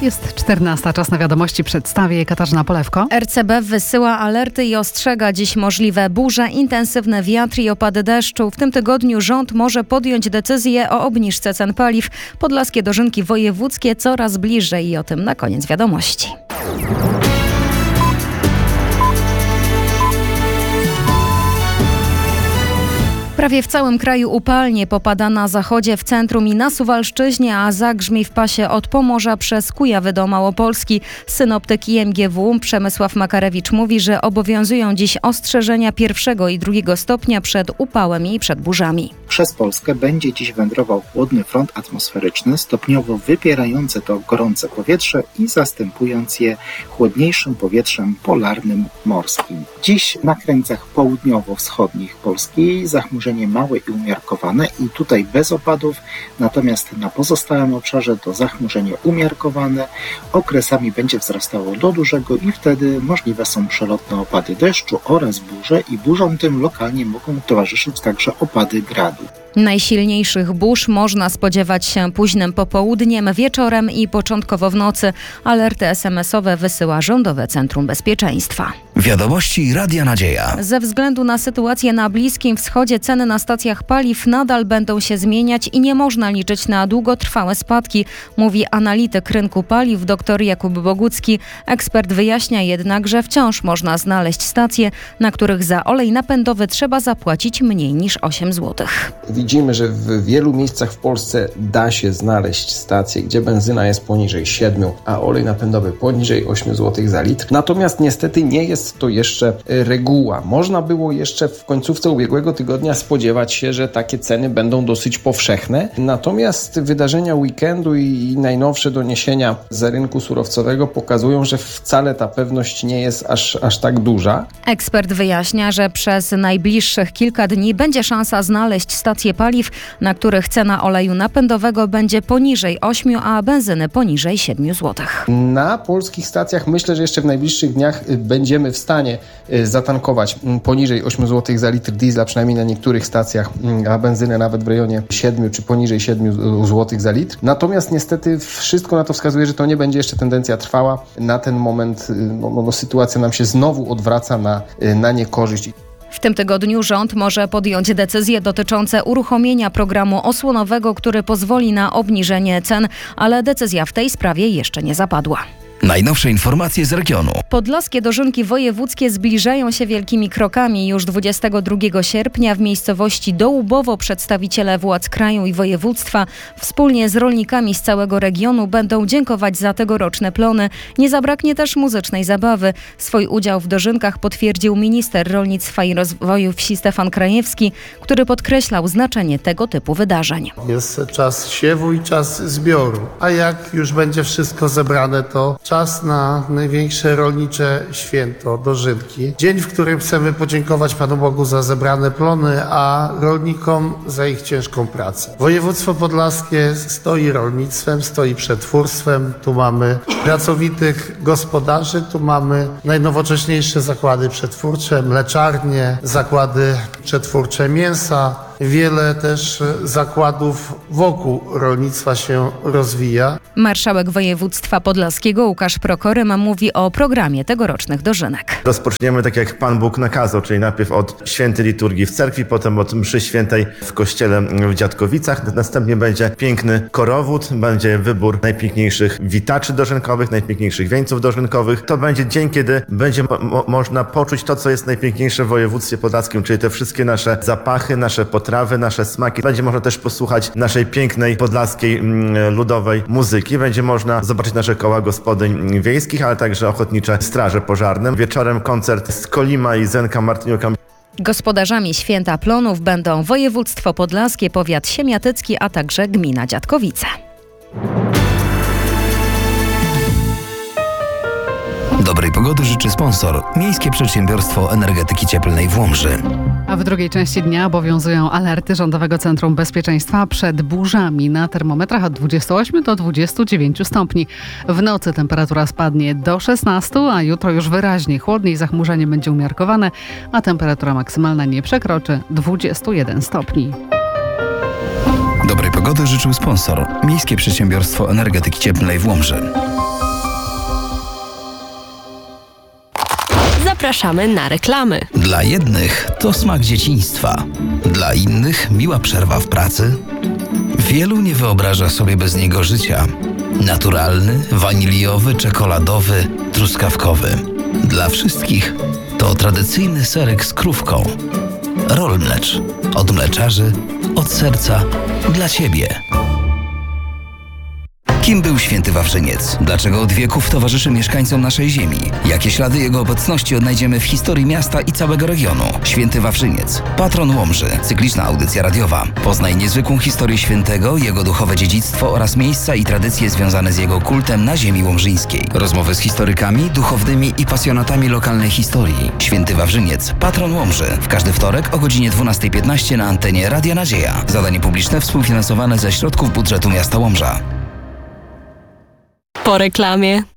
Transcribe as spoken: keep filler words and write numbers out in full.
Jest czternasta, czas na wiadomości, przedstawi je Katarzyna Polewko. R C B wysyła alerty i ostrzega dziś możliwe burze, intensywne wiatry i opady deszczu. W tym tygodniu rząd może podjąć decyzję o obniżce cen paliw. Podlaskie dożynki wojewódzkie coraz bliżej i o tym na koniec wiadomości. Prawie w całym kraju upalnie popada na zachodzie, w centrum i na Suwalszczyźnie, a zagrzmi w pasie od Pomorza przez Kujawy do Małopolski. Synoptyk I M G W Przemysław Makarewicz mówi, że obowiązują dziś ostrzeżenia pierwszego i drugiego stopnia przed upałem i przed burzami. Przez Polskę będzie dziś wędrował chłodny front atmosferyczny, stopniowo wypierający to gorące powietrze i zastępując je chłodniejszym powietrzem polarnym morskim. Dziś na krańcach południowo-wschodnich Polski zachmurzenie małe i umiarkowane i tutaj bez opadów, natomiast na pozostałym obszarze to zachmurzenie umiarkowane, okresami będzie wzrastało do dużego i wtedy możliwe są przelotne opady deszczu oraz burze i burzom tym lokalnie mogą towarzyszyć także opady gradu. Najsilniejszych burz można spodziewać się późnym popołudniem, wieczorem i początkowo w nocy. Alerty es em esowe wysyła Rządowe Centrum Bezpieczeństwa. Wiadomości Radia Nadzieja. Ze względu na sytuację na Bliskim Wschodzie ceny na stacjach paliw nadal będą się zmieniać i nie można liczyć na długotrwałe spadki, mówi analityk rynku paliw dr Jakub Bogucki. Ekspert wyjaśnia jednak, że wciąż można znaleźć stacje, na których za olej napędowy trzeba zapłacić mniej niż osiem złotych. Widzimy, że w wielu miejscach w Polsce da się znaleźć stacje, gdzie benzyna jest poniżej siedmiu, a olej napędowy poniżej ośmiu złotych za litr. Natomiast niestety nie jest to jeszcze reguła. Można było jeszcze w końcówce ubiegłego tygodnia spodziewać się, że takie ceny będą dosyć powszechne. Natomiast wydarzenia weekendu i najnowsze doniesienia z rynku surowcowego pokazują, że wcale ta pewność nie jest aż, aż tak duża. Ekspert wyjaśnia, że przez najbliższych kilka dni będzie szansa znaleźć stacje paliw, na których cena oleju napędowego będzie poniżej ośmiu, a benzyny poniżej siedmiu złotych. Na polskich stacjach myślę, że jeszcze w najbliższych dniach będziemy w stanie zatankować poniżej ośmiu złotych za litr diesla, przynajmniej na niektórych stacjach, a benzynę nawet w rejonie siedmiu czy poniżej siedmiu złotych za litr. Natomiast niestety wszystko na to wskazuje, że to nie będzie jeszcze tendencja trwała. Na ten moment no, no, sytuacja nam się znowu odwraca na, na niekorzyść. W tym tygodniu rząd może podjąć decyzje dotyczące uruchomienia programu osłonowego, który pozwoli na obniżenie cen, ale decyzja w tej sprawie jeszcze nie zapadła. Najnowsze informacje z regionu. Podlaskie dożynki wojewódzkie zbliżają się wielkimi krokami. Już dwudziestego drugiego sierpnia w miejscowości Dołubowo przedstawiciele władz kraju i województwa wspólnie z rolnikami z całego regionu będą dziękować za tegoroczne plony. Nie zabraknie też muzycznej zabawy. Swój udział w dożynkach potwierdził minister rolnictwa i rozwoju wsi Stefan Krajewski, który podkreślał znaczenie tego typu wydarzeń. Jest czas siewu i czas zbioru, a jak już będzie wszystko zebrane, to czas na największe rolnicze święto, dożynki. Dzień, w którym chcemy podziękować Panu Bogu za zebrane plony, a rolnikom za ich ciężką pracę. Województwo podlaskie stoi rolnictwem, stoi przetwórstwem. Tu mamy pracowitych gospodarzy, tu mamy najnowocześniejsze zakłady przetwórcze, mleczarnie, zakłady przetwórcze mięsa. Wiele też zakładów wokół rolnictwa się rozwija. Marszałek województwa podlaskiego Łukasz Prokorym mówi o programie tegorocznych dożynek. Rozpoczniemy tak jak Pan Bóg nakazał, czyli najpierw od świętej liturgii w cerkwi, potem od mszy świętej w kościele w Dziadkowicach. Następnie będzie piękny korowód, będzie wybór najpiękniejszych witaczy dożynkowych, najpiękniejszych wieńców dożynkowych. To będzie dzień, kiedy będzie mo- można poczuć to, co jest najpiękniejsze w województwie podlaskim, czyli te wszystkie nasze zapachy, nasze potrawy, nasze smaki. Będzie można też posłuchać naszej pięknej podlaskiej mm, ludowej muzyki. Będzie można zobaczyć nasze koła gospodyń wiejskich, ale także ochotnicze straże pożarne. Wieczorem koncert z Kolima i Zenka Martyniuka. Gospodarzami Święta Plonów będą województwo podlaskie, powiat siemiatycki, a także gmina Dziadkowice. Dobrej pogody życzy sponsor Miejskie Przedsiębiorstwo Energetyki Cieplnej w Łomży. A w drugiej części dnia obowiązują alerty Rządowego Centrum Bezpieczeństwa przed burzami na termometrach od dwudziestu ośmiu do dwudziestu dziewięciu stopni. W nocy temperatura spadnie do szesnastu, a jutro już wyraźnie chłodniej, zachmurzenie będzie umiarkowane, a temperatura maksymalna nie przekroczy dwudziestu jeden stopni. Dobrej pogody życzył sponsor Miejskie Przedsiębiorstwo Energetyki Cieplnej w Łomży. zapraszamy na reklamy. Dla jednych to smak dzieciństwa, dla innych miła przerwa w pracy. Wielu nie wyobraża sobie bez niego życia. Naturalny, waniliowy, czekoladowy, truskawkowy. Dla wszystkich to tradycyjny serek z krówką. Roll Mlecz. Od mleczarzy, od serca, dla Ciebie. Kim był święty Wawrzyniec? Dlaczego od wieków towarzyszy mieszkańcom naszej ziemi? Jakie ślady jego obecności odnajdziemy w historii miasta i całego regionu? Święty Wawrzyniec, patron Łomży, cykliczna audycja radiowa. Poznaj niezwykłą historię świętego, jego duchowe dziedzictwo oraz miejsca i tradycje związane z jego kultem na ziemi łomżyńskiej. Rozmowy z historykami, duchownymi i pasjonatami lokalnej historii. Święty Wawrzyniec, patron Łomży. W każdy wtorek o godzinie dwunasta piętnaście na antenie Radia Nadzieja. Zadanie publiczne współfinansowane ze środków budżetu miasta Łomża. Po reklamie.